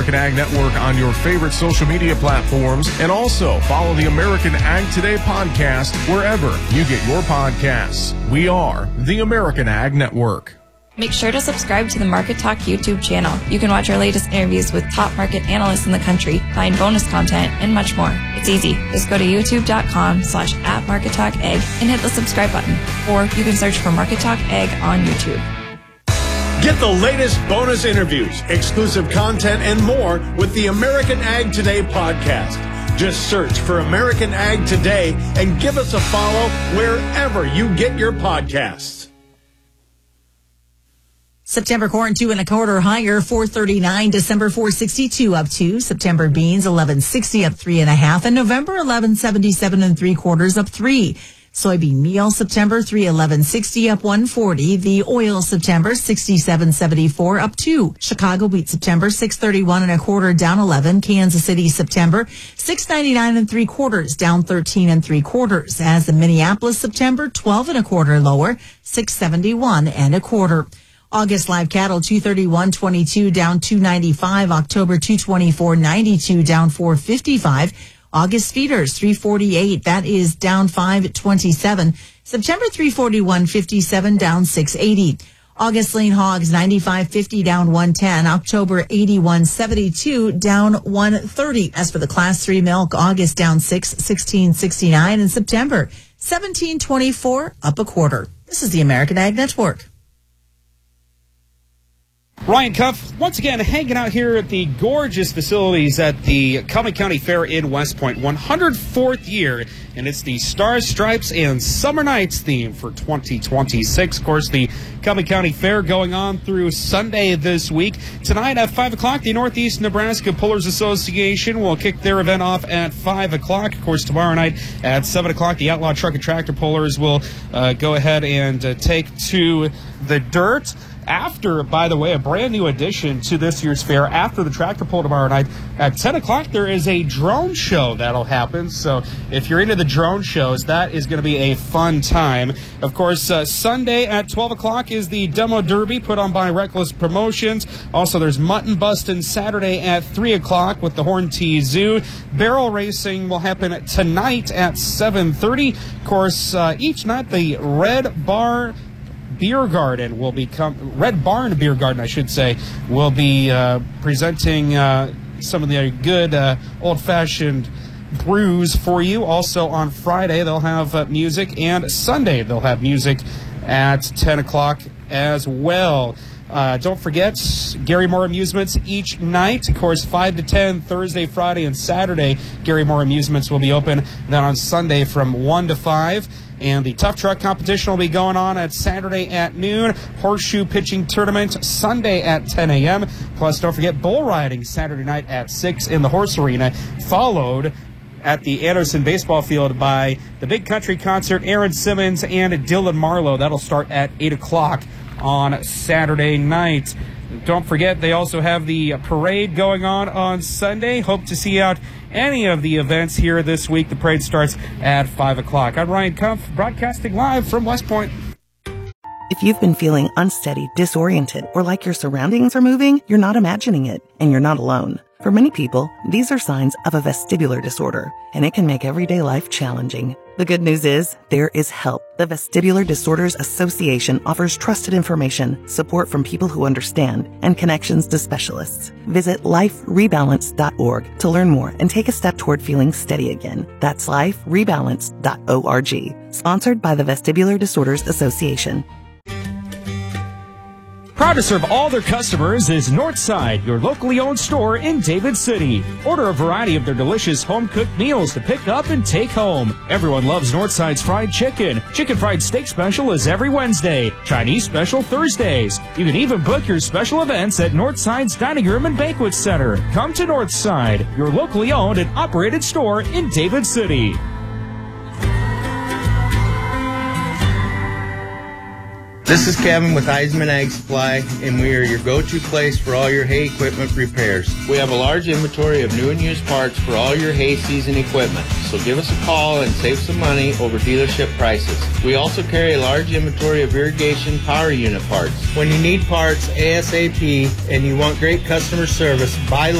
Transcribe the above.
American Ag Network on your favorite social media platforms, and also follow the American Ag Today podcast wherever you get your podcasts. We are the American Ag Network. Make sure to subscribe to the Market Talk YouTube channel. You can watch our latest interviews with top market analysts in the country, find bonus content, and much more. It's easy. Just go to youtube.com/@MarketTalkAg and hit the subscribe button. Or you can search for Market Talk Ag on YouTube. Get the latest bonus interviews, exclusive content, and more with the American Ag Today podcast. Just search for American Ag Today and give us a follow wherever you get your podcasts. September corn 2 1/4 higher, 439. December 462 up 2. September beans 1160 up 3 1/2, and November 1177 3/4 up 3. Soybean meal September 311.60 up 140. The oil September 67.74 up 2. Chicago wheat September 631 1/4 down 11. Kansas City September 699 3/4 down 13 3/4. As the Minneapolis September 12 1/4 lower, 671 1/4. August live cattle 231.22 down 295. October 224.92 down 455. August feeders 348, that is down 527. September 341.57 down 680. August lean hogs 95.50 down 110. October 81.72 down 130. As for the class 3 milk, August down 16.69, and September 17.24 up 1/4. This is the American Ag Network. Ryan Cuff, once again, hanging out here at the gorgeous facilities at the Cumming County Fair in West Point. 104th year, and it's the Stars, Stripes, and Summer Nights theme for 2026. Of course, the Cumming County Fair going on through Sunday this week. Tonight at 5 o'clock, the Northeast Nebraska Pullers Association will kick their event off at 5 o'clock. Of course, tomorrow night at 7 o'clock, the Outlaw Truck and Tractor Pullers will go ahead and take to the dirt. After, by the way, a brand new addition to this year's fair, after the tractor pull tomorrow night at 10 o'clock, there is a drone show that'll happen. So if you're into the drone shows, that is going to be a fun time. Of course, Sunday at 12 o'clock is the Demo Derby put on by Reckless Promotions. Also, there's Mutton Bustin' Saturday at 3 o'clock with the Horn T Zoo. Barrel racing will happen tonight at 7:30. Of course, each night the Red Barn Beer Garden, will be presenting some of the good old-fashioned brews for you. Also on Friday, they'll have music, and Sunday they'll have music at 10 o'clock as well. Don't forget, Gary Moore Amusements each night. Of course, 5 to 10, Thursday, Friday, and Saturday, Gary Moore Amusements will be open. Then on Sunday from 1 to 5. And the Tough Truck competition will be going on at Saturday at noon. Horseshoe pitching tournament Sunday at 10 a.m. Plus, don't forget bull riding Saturday night at 6 in the Horse Arena, followed at the Anderson Baseball Field by the Big Country Concert, Aaron Simmons and Dylan Marlowe. That'll start at 8 o'clock on Saturday night. Don't forget, they also have the parade going on Sunday. Hope to see out any of the events here this week. The parade starts at 5 o'clock. I'm Ryan Kumpf, broadcasting live from West Point. If you've been feeling unsteady, disoriented, or like your surroundings are moving, you're not imagining it, and you're not alone. For many people, these are signs of a vestibular disorder, and it can make everyday life challenging. The good news is, there is help. The Vestibular Disorders Association offers trusted information, support from people who understand, and connections to specialists. Visit liferebalance.org to learn more and take a step toward feeling steady again. That's liferebalance.org. Sponsored by the Vestibular Disorders Association. Proud to serve all their customers is Northside, your locally owned store in David City. Order a variety of their delicious home-cooked meals to pick up and take home. Everyone loves Northside's fried chicken. Chicken fried steak special is every Wednesday. Chinese special Thursdays. You can even book your special events at Northside's Dining Room and Banquet Center. Come to Northside, your locally owned and operated store in David City. This is Kevin with Eisman Ag Supply, and we are your go-to place for all your hay equipment repairs. We have a large inventory of new and used parts for all your hay season equipment, so give us a call and save some money over dealership prices. We also carry a large inventory of irrigation power unit parts. When you need parts ASAP and you want great customer service, buy